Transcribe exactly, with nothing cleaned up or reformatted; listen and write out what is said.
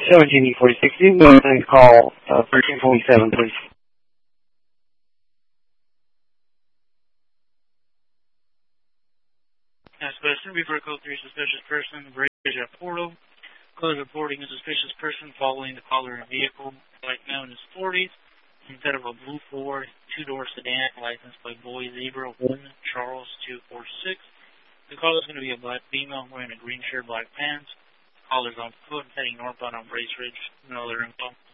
seventeen E forty-six, you can go ahead and call uh, thirteen forty-seven, please. Next question, report code three, suspicious person, bridge at Portal. Code reporting a suspicious person following the caller in a vehicle, like known as forties, instead of a blue Ford, two-door sedan, licensed by Boy Zebra one, Charles two four six. The caller is going to be a black female wearing a green shirt, black pants. The caller's on foot, heading northbound on Brace Ridge. No other info.